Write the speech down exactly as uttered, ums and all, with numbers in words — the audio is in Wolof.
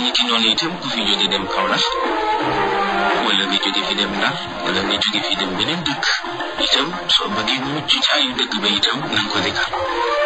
ni ki noonu itam ku fi jóge dem Kaolack wala nga jóge fi dem Ndar wala nga jóge fi dem beneen dëkk itam soo bëggee mucc ci ayu dëkk ba itam na nga ko zikar